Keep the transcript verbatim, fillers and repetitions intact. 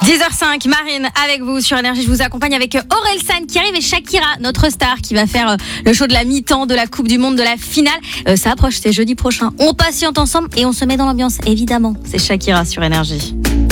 dix heures cinq, Marine avec vous sur Énergie. Je vous accompagne avec Orelsan qui arrive et Shakira, notre star, qui va faire le show de la mi-temps de la Coupe du Monde, de la finale. Euh, ça approche, c'est jeudi prochain. On patiente ensemble et on se met dans l'ambiance, évidemment. C'est Shakira sur Énergie.